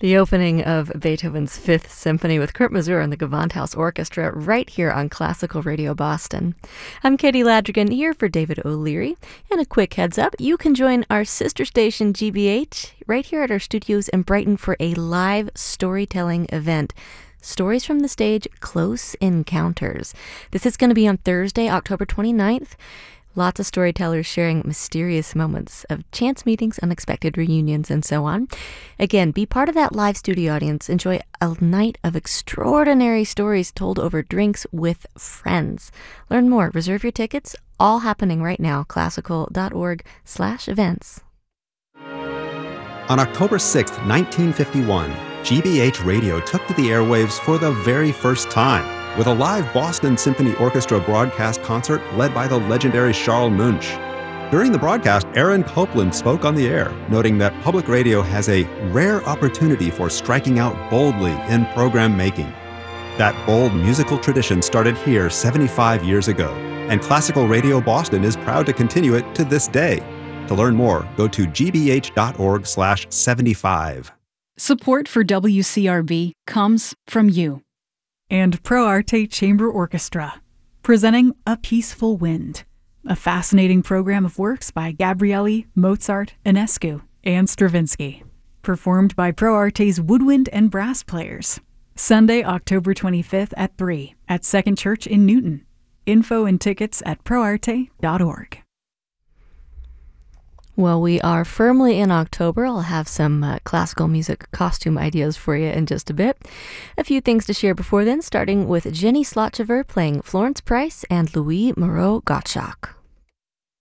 The opening of Beethoven's Fifth Symphony with Kurt Masur and the Gewandhaus Orchestra right here on Classical Radio Boston. I'm Katie Ladrigan here for David O'Leary. And a quick heads up, you can join our sister station GBH right here at our studios in Brighton for a live storytelling event. Stories from the Stage Close Encounters. This is going to be on Thursday, October 29th. Lots of storytellers sharing mysterious moments of chance meetings, unexpected reunions, and so on. Again, be part of that live studio audience. Enjoy a night of extraordinary stories told over drinks with friends. Learn more. Reserve your tickets. All happening right now. Classical.org/events. On October 6, 1951, GBH Radio took to the airwaves for the very first time, with a live Boston Symphony Orchestra broadcast concert led by the legendary Charles Munch. During the broadcast, Aaron Copland spoke on the air, noting that public radio has a rare opportunity for striking out boldly in program making. That bold musical tradition started here 75 years ago, and Classical Radio Boston is proud to continue it to this day. To learn more, go to gbh.org/75. Support for WCRB comes from you. And Pro Arte Chamber Orchestra, presenting A Peaceful Wind, a fascinating program of works by Gabrieli, Mozart, Enescu, and Stravinsky, performed by Pro Arte's woodwind and brass players. Sunday, October 25th at 3 at Second Church in Newton. Info and tickets at proarte.org. Well, we are firmly in October. I'll have some classical music costume ideas for you in just a bit. A few things to share before then, starting with Jenny Slotchever playing Florence Price and Louis Moreau Gottschalk.